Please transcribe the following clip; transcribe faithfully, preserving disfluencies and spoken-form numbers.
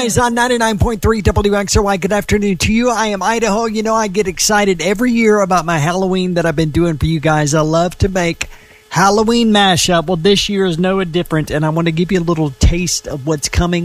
guys on ninety-nine point three W X O Y. Good afternoon to you. I am Idaho. You know, I get excited every year about my Halloween that I've been doing for you guys. I love to make Halloween mashup. Well, this year is no different, and I want to give you a little taste of what's coming